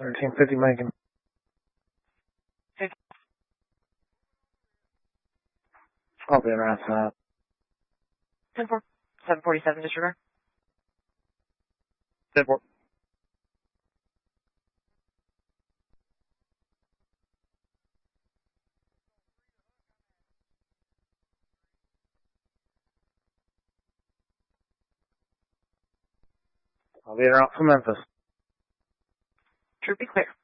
1350 Megan. I'll be around 10-4. 747 disregard. 10-4. I'll be around for Memphis. Troop be clear.